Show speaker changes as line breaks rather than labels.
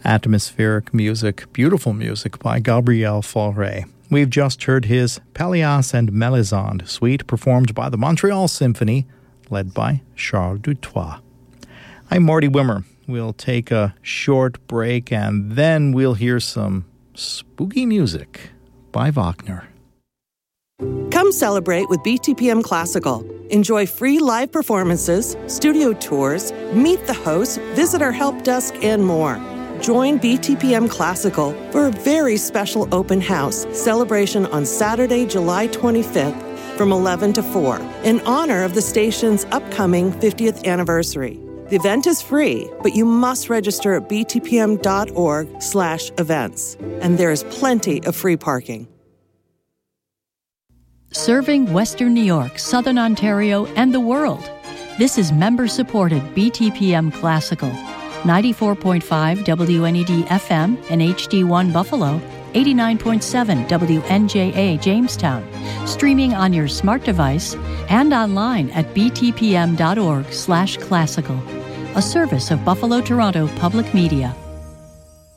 Atmospheric music, beautiful music by Gabriel Fauré. We've just heard his Pelléas and Mélisande suite performed by the Montreal Symphony, led by Charles Dutoit. I'm Marty Wimmer. We'll take a short break and then we'll hear some spooky music by Wagner.
Come celebrate with BTPM Classical. Enjoy free live performances, studio tours, meet the hosts, visit our help desk, and more. Join BTPM Classical for a very special open house celebration on Saturday, July 25th from 11 to 4 in honor of the station's upcoming 50th anniversary. The event is free, but you must register at btpm.org/events. And there is plenty of free parking.
Serving Western New York, Southern Ontario, and the world. This is member-supported BTPM Classical. 94.5 WNED FM and HD1 Buffalo, 89.7 WNJA Jamestown, streaming on your smart device and online at btpm.org/classical, a service of Buffalo Toronto Public Media.